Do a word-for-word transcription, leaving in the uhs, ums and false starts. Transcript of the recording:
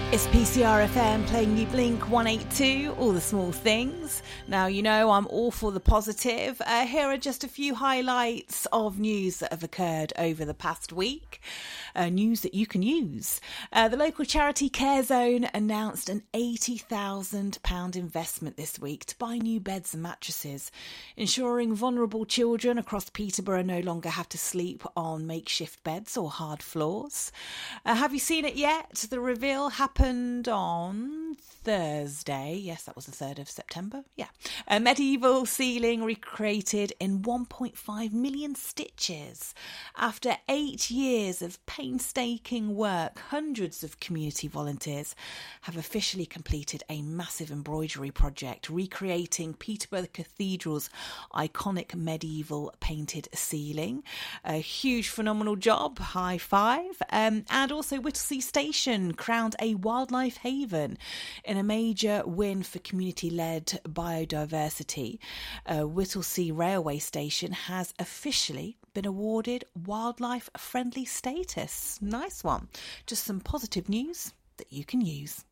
It's P C R F M playing you Blink one eighty-two, all the small things. Now, you know I'm all for the positive. Uh, here are just a few highlights of news that have occurred over the past week. Uh, news that you can use. Uh, the local charity Care Zone announced an eighty thousand pounds investment this week to buy new beds and mattresses, ensuring vulnerable children across Peterborough no longer have to sleep on makeshift beds or hard floors. Uh, have you seen it yet? The reveal happened on Thursday. Yes, that was the third of September. Yeah. A medieval ceiling recreated in one point five million stitches. After eight years of painstaking work, hundreds of community volunteers have officially completed a massive embroidery project recreating Peterborough Cathedral's iconic medieval painted ceiling. A huge, phenomenal job. High five. Um, and also Whittlesea Station crowned a wildlife haven in a major win for community-led biodiversity. Uh, Whittlesea Railway Station has officially been awarded wildlife friendly status. Nice one. Just some positive news that you can use.